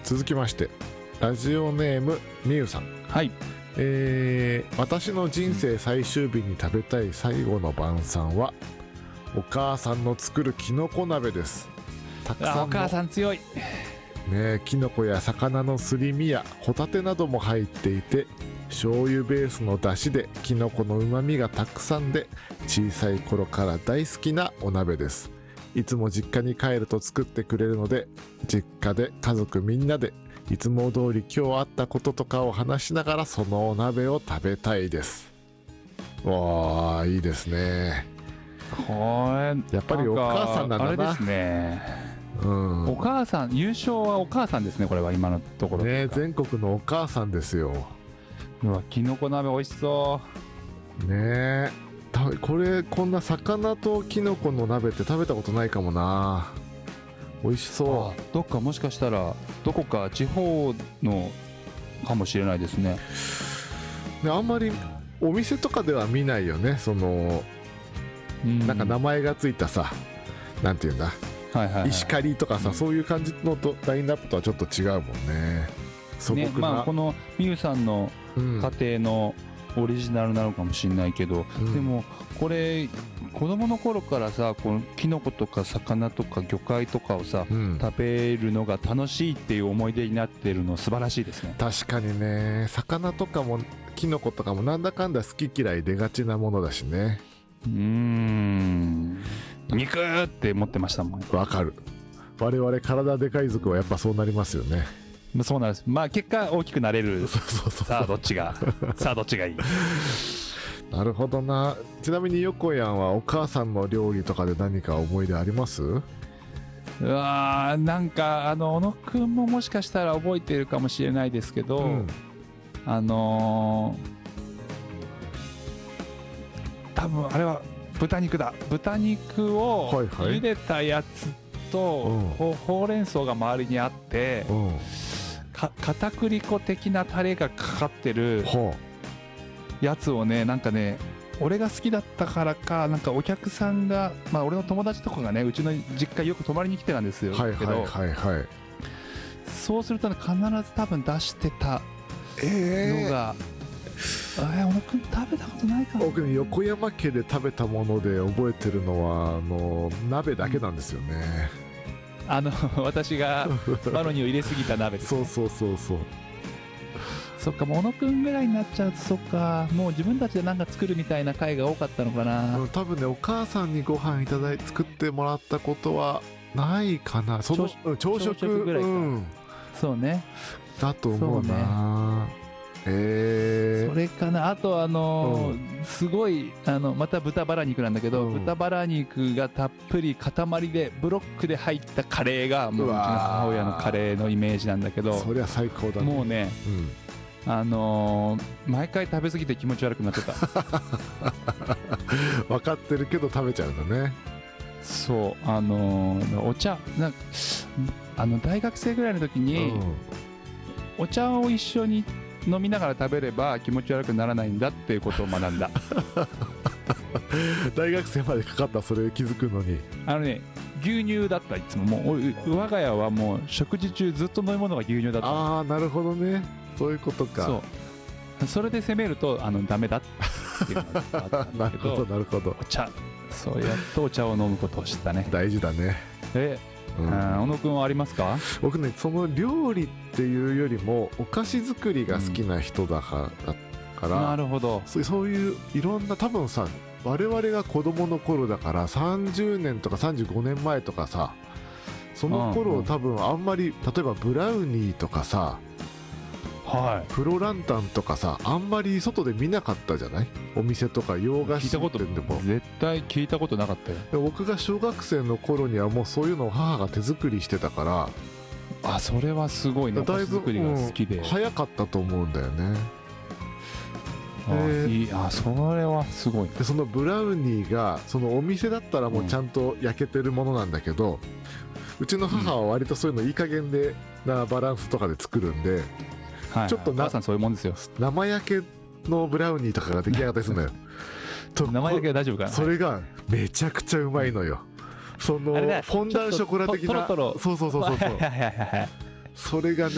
続きましてラジオネームみゆさん。 はい。 私の人生最終日に食べたい最後の晩餐はお母さんの作るきのこ鍋です。たくさんのお母さん強いね、きのこや魚のすり身やホタテなども入っていて、醤油ベースの出汁できのこのうまみがたくさんで、小さい頃から大好きなお鍋です。いつも実家に帰ると作ってくれるので、実家で家族みんなでいつも通り今日あったこととかを話しながらそのお鍋を食べたいです。わー、いいですね。 これやっぱりお母さんなんだな。 あれですね、 うん、 お母さん、優勝はお母さんですね。これは今のところね、全国のお母さんですよ。 うわ、きのこ鍋美味しそうねえ。これこんな魚ときのこの鍋って食べたことないかもな。美味しそう。 どっかもしかしたらどこか地方のかもしれないですね。 であんまりお店とかでは見ないよね。そのなんか名前がついたさ、なんていうんだ、はいはいはい、石狩とかさ、そういう感じのラインナップとはちょっと違うもんね。素朴な、 ね、まあこのみゆさんの家庭のオリジナルなのかもしれないけど、でもこれ子供の頃からさ、このキノコとか魚とか魚介とかをさ、食べるのが楽しいっていう思い出になってるの素晴らしいですね。 確かにね、魚とかもキノコとかもなんだかんだ好き嫌い出がちなものだしね。 肉って思ってましたもん。 わかる。我々体でかい族はやっぱそうなりますよね。 そうなんです。まあ結果大きくなれる。さあどっちがいい。 なるほどな。ちなみに横やんはお母さんの料理とかで何か思い出あります？ なんか小野くんももしかしたら覚えているかもしれないですけど、多分あれは豚肉だ。豚肉を茹でたやつと、ほうれん草が周りにあって、片栗粉的なタレがかかってるやつをね、なんかね、俺が好きだったからか、なんかお客さんが、まあ俺の友達とかがね、うちの実家よく泊まりに来てたんですよ。そうするとね、必ず多分出してたのが、小野くん食べたことないかな。 僕ね、横山家で食べたもので覚えてるのは鍋だけなんですよね。 私がマロニを入れすぎた鍋です、ね。そうそっか、小野くんぐらいになっちゃうと、そっか、もう自分たちで何か作るみたいな回が多かったのかな。 多分ね、お母さんにご飯作ってもらったことはないかな。朝食ぐらいか、 そうね、 だと思うな。 それかな。あとすごいまた豚バラ肉なんだけど、豚バラ肉がたっぷり塊でブロックで入ったカレーがもううちの母親のカレーのイメージなんだけど、 そりゃ最高だね。 もうね、毎回食べ過ぎて気持ち悪くなってた。 分かってるけど食べちゃうんだね。 そう、お茶大学生ぐらいの時に、お茶を一緒に飲みながら食べれば気持ち悪くならないんだっていうことを学んだ。 大学生までかかった。それ気づくのに。 牛乳だった。いつももう我が家はもう食事中ずっと飲み物が牛乳だった。 ああ、なるほどね。そういうことか。 それで責めるとダメだっていうのがあったんだけどなるほど。 お茶、そうやっとお茶を飲むことを知ったね。 大事だね。 小野くんはありますか？ 僕ね、その料理っていうよりもお菓子作りが好きな人だから、 なるほど。 そういういろんな、多分さ、我々が子供の頃だから30年とか35年前とかさ、その頃多分あんまり、例えばブラウニーとかさ、プロランタンとかさ、あんまり外で見なかったじゃない？お店とか洋菓子店でも絶対聞いたことなかったよ。 で、僕が小学生の頃にはもうそういうのを母が手作りしてたから。 それはすごいね。 だいぶ作りが好きで、 早かったと思うんだよね。 それはすごい。 で、そのブラウニーがそのお店だったらもうちゃんと焼けてるものなんだけど、うちの母は割とそういうのいい加減でなバランスとかで作るんで、ちょっと母さんそういうもんですよ。 生焼けのブラウニーとかが出来上がったりするのよ。 生焼けは大丈夫かな。 それがめちゃくちゃうまいのよ。そのフォンダンショコラ的な、そうそれがね